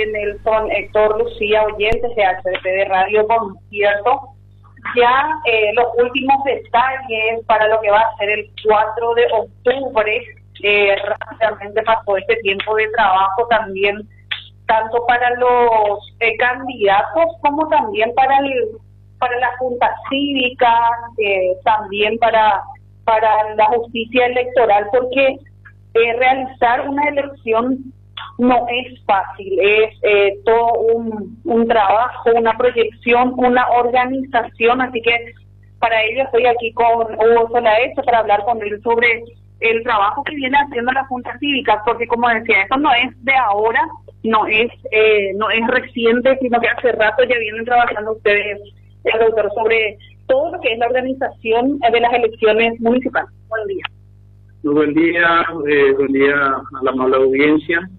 Nelson, Héctor, Lucía, oyentes de HDP de Radio Concierto. Ya los últimos detalles para lo que va a ser el 4 de octubre. Rápidamente pasó este tiempo de trabajo también, tanto para los candidatos como también para la Junta Cívica, también para la justicia electoral, porque realizar una elección no es fácil, es todo un trabajo, una proyección, una organización, así que para ello estoy aquí con Hugo Solaeche para hablar con él sobre el trabajo que viene haciendo la Junta Cívica, porque como decía, esto no es de ahora, no es reciente, sino que hace rato ya vienen trabajando ustedes, el doctor, sobre todo lo que es la organización de las elecciones municipales. Buen día. Buen día a la amable audiencia.